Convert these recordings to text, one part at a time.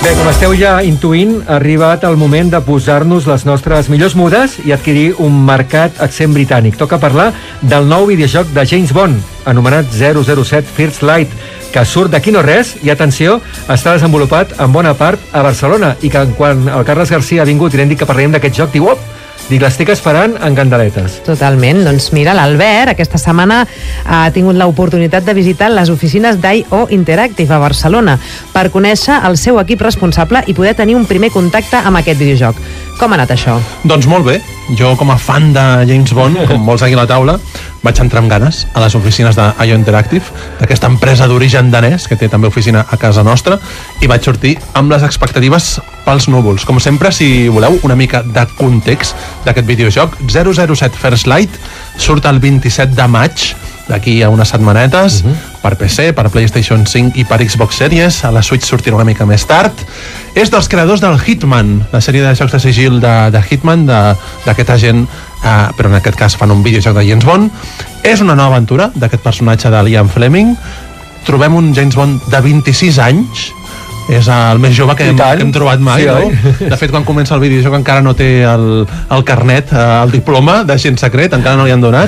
Bé, com esteu ja intuint, ha arribat el moment de posar-nos les nostres millors mudes i adquirir un marcat accent britànic. Toca parlar del nou videojoc de James Bond, anomenat 007 First Light, que surt d'aquí no res i, atenció, està desenvolupat en bona part a Barcelona, i que quan el Carles Garcia ha vingut i l'hem dit que parlem d'aquest joc, diu, l'estic esperant en candeletes. Totalment. Doncs mira, l'Albert aquesta setmana ha tingut l'oportunitat de visitar les oficines d'IO Interactive a Barcelona per conèixer el seu equip responsable i poder tenir un primer contacte amb aquest videojoc. Com ha anat això? Doncs molt bé. Jo, com a fan de James Bond, com molts aquí a la taula, vaig entrar amb ganes a les oficines d'IO Interactive, d'aquesta empresa d'origen danès, que té també oficina a casa nostra, i vaig sortir amb les expectatives pels núvols. Com sempre, si voleu una mica de context d'aquest videojoc, 007 First Light surt el 27 de maig, d'aquí a unes setmanetes, per PC, per PlayStation 5 i per Xbox Series. A la Switch sortirà una mica més tard. És dels creadors del Hitman, la sèrie de jocs de sigil de Hitman, d'aquest agent, però en aquest cas fan un videojoc de James Bond. És una nova aventura d'aquest personatge de Ian Fleming. Trobem un James Bond de 26 anys, és el més jove que hem trobat mai, sí, no? De fet, quan comença el videojoc encara no té el carnet, el diploma d'agent secret, encara no li han donat.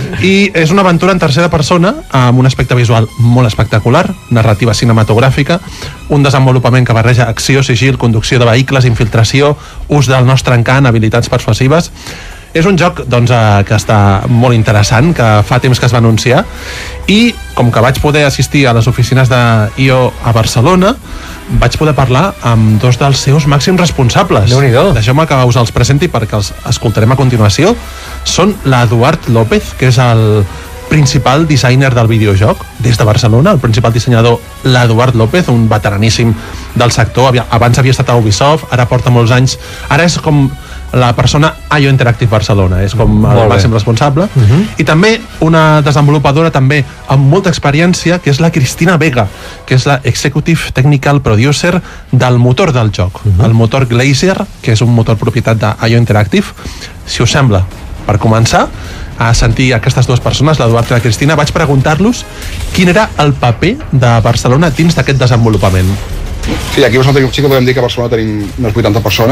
I és una aventura en tercera persona amb un aspecte visual molt espectacular, narrativa cinematogràfica, un desenvolupament que barreja acció, sigil, conducció de vehicles, infiltració, ús del nostre encant, habilitats persuasives. És un joc doncs, que està molt interessant, que fa temps que es va anunciar, i com que vaig poder assistir a les oficines d'IO a Barcelona, vaig poder parlar amb dos dels seus màxims responsables. Deixeu-me que us els presenti perquè els escoltarem a continuació. Són l'Eduard López, que és el principal designer del videojoc des de Barcelona, el principal dissenyador l'Eduard López, un veteraníssim del sector. Abans havia estat a Ubisoft, ara porta molts anys, ara és com la persona IO Interactive Barcelona, és com el màxim responsable. I també una desenvolupadora també amb molta experiència, que és la Cristina Vega, que és la Executive Technical Producer del motor del joc, el motor Glacier, que és un motor propietat d'IO Interactive. Si us sembla, per començar a sentir aquestes dues persones, l'Eduard i la Cristina, vaig preguntar-los quin era el paper de Barcelona dins d'aquest desenvolupament. Sí, aquí a Barcelona sí que podem dir que a Barcelona tenim unes 80 persones.